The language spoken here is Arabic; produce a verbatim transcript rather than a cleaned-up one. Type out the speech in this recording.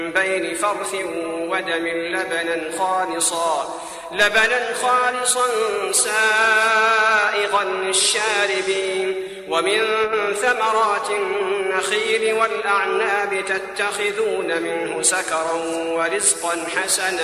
بين فرث ودم لبنا خالصا لبنا خالصا سائغا للشاربين ومن ثمرات النخيل والأعناب تتخذون منه سكرا ورزقا حسنا